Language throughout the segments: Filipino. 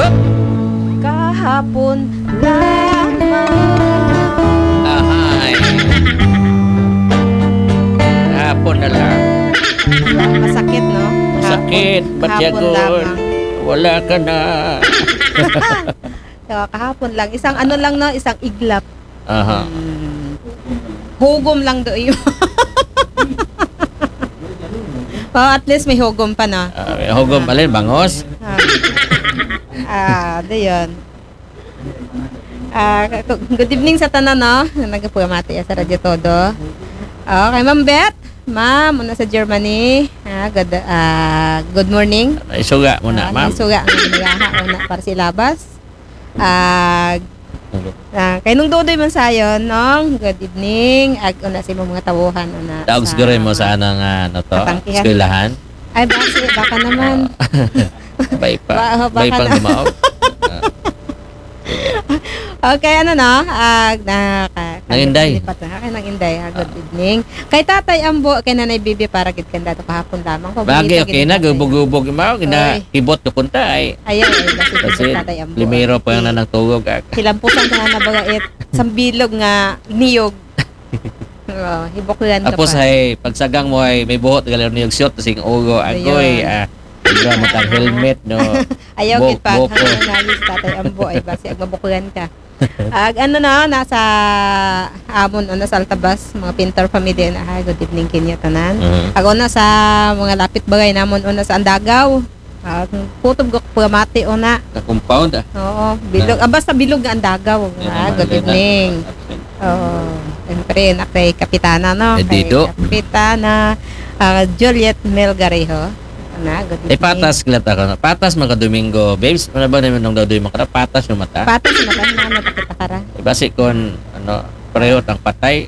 kahapon lamang. Ahay. Hapon na lang. Masakit, no? Sakit, ba't Kahapon yagon? lamang. Wala ka na. So, kahapon lang. Isang ano lang, no? Isang iglap. Aha. Hugom lang doon yun. Oh, at least may hugom pa, no? Hugom alin, bangos? Doon. Good evening sa tanan, no? Nagpumati sa Radyo Todo. Okay, Ma'am Beth. Ma'am, muna sa Germany. Good morning. Isuga muna, ma'am. Isuga. Nagaha una para silabas. Kay nung dodoy man sayon, no? Good evening. Una sa imong mga tawuhan. Taog siguro mo sa anong ano to? Katangkihan. Eskwelahan? Ay, baka naman. Bay pa. Baka Bay pang na. dumaog. Okay, ano no? Nanginday. Okay, nanginday. Good evening. Kay Tatay Ambo, kay Nanay Bibi, para gid kanda to kahapon lamang. Bagay, okay na. Gubog-gubog mo. Kibot ko punta ay. Ayaw, Kasi Tatay Ambo. limero pa yung nanang tugog. Silampusan ka na bagait. Sambilog nga niyog. Hibokulan ka Tapos pa. ay, pagsagang mo ay may buhot galer niyog shot. Tasing ugo. Agoy. Iba mo tang helmet, no? Ayaw, kit pa. Boko. Hanggang nagis Tatay Ambo, ay basi, agmabukulan ka. Ano na, nasa amon, nasa Altabas, mga Pintor family na, good evening kinyo tanan. Ako na sa mga lapit bagay namon, una sa Andagaw. Putob ko pamati una. Sa compound, Oo, bilog. Basta bilog nga Andagaw. Good evening. Oo, siyempre, kay Kapitana, no? Dito. Kay Kapitana, Juliet Melgarejo. Good evening. Patas kilat ako. Patas mga Domingo. Babes, ano ba naman nung daw yung mga patas yung mata? Patas yung mata, ano, pakita ka ra. Basi kon ano, pareho tang patay.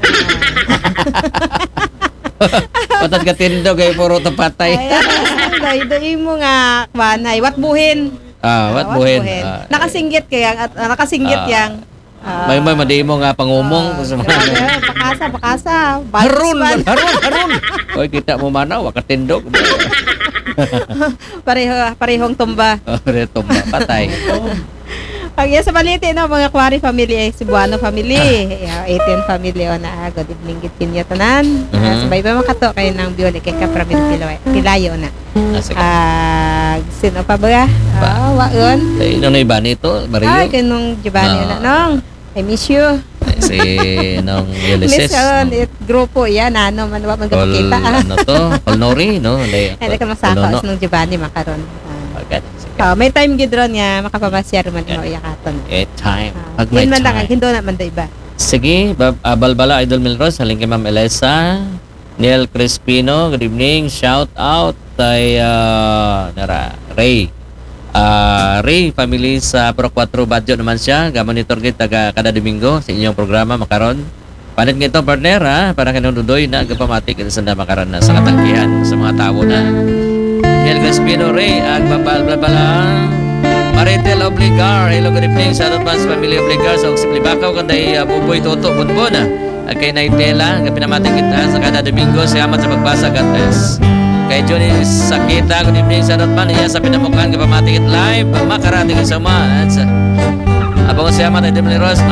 Patat ka tindo kay puro tang patay. Ay, doy mo nga, kwanay, wat buhin. Wat buhin. Nakasinggit kaya, nakasinggit yang. May madi mo nga pangumong sa mga Bakasa. Harun. Oy, kita mo manaw, wakatindog. Parehong tumba. Pareho tumba, patay. Pag sa baliti, no, mga Quarry family, Cebuano family, 18 family, na good evening, gitin niya tanan. Sabay ba makato kayo ng Bioli, kay Kapramil Pilayo na. Sino pa ba? Waon. Ino na iba nito, Mario? Ay, kanong Giovanni na, nong. I miss you. Si nung Ulysses. Miss grupo, yan, ano, man ba magkakita. Ano to? Polnori, no? Hindi ka masaka, nung Giovanni makaroon. Okay. May time gidron nga makapamasyar man mo iyakaton. Time. Pag may Yun man lang, time. hindo na man da iba. Sige, Balbala Idol Milros, haling kay Ma'am Elisa, Neil Crispino, good evening, shout out kay Ray. Ray, family sa Pro 4 Badyo naman siya, gamonitor gid taga kada Domingo sa inyong programa makaron. Panit nga ito, partner, para kanong dudoy na agapamatik ito sa makaron na sa katangkihan sa mga tao na. Neil Crispino, Ray, Balbala, Maritel Obligar, hello, good evening sa Advance Family Obligar sa Oxy Bakaw, kanday Buboy Toto, Bunbon, kay Naitela, pinamating kita sa kada Domingo, salamat sa pagbasa, God bless. Kay Johnny Sakita, good evening sa Advance, iya sa pinamukan, kapamating it live, makarating sa mga, abang salamat, Idol Ross,